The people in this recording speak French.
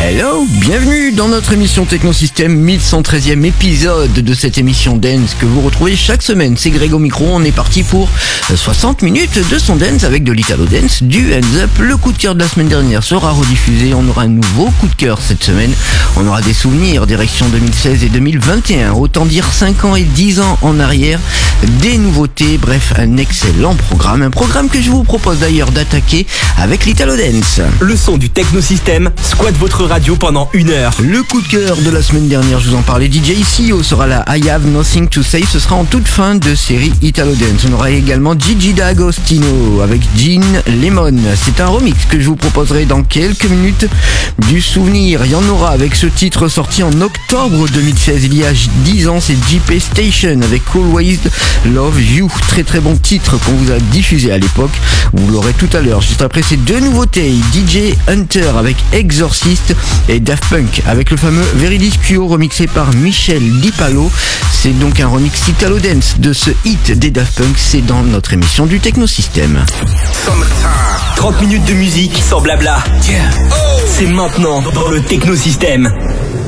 Hello, bienvenue dans notre émission Technosystème, 1113e épisode de cette émission Dance que vous retrouvez chaque semaine. C'est Greg au micro, on est parti pour 60 minutes de son dance avec de l'Italo Dance, du Hands Up. Le coup de cœur de la semaine dernière sera rediffusé, on aura un nouveau coup de cœur cette semaine. On aura des souvenirs, direction 2016 et 2021, autant dire 5 ans et 10 ans en arrière, des nouveautés, bref, un excellent programme. Un programme que je vous propose d'ailleurs d'attaquer avec l'Italo Dance. Le son du Technosystème squatte votre radio pendant 1 heure. Le coup de cœur de la semaine dernière, je vous en parlais, DJ CEO sera là, I Have Nothing to Say, ce sera en toute fin de série Italo Dance. On aura également Gigi D'Agostino avec Gin Lemon. C'est un remix que je vous proposerai dans quelques minutes. Du souvenir, il y en aura avec ce titre sorti en octobre 2016, il y a 10 ans, c'est JP Station avec Always Love You. Très très bon titre qu'on vous a diffusé à l'époque, vous l'aurez tout à l'heure. Juste après ces deux nouveautés, DJ Hunter avec Exorcist et Daft Punk avec le fameux Veridisquio remixé par Michel Dipalo. C'est donc un remix Italo Dance de ce hit des Daft Punk, c'est dans notre émission du Technosystème. 30 minutes de musique sans blabla. C'est maintenant dans le Technosystème.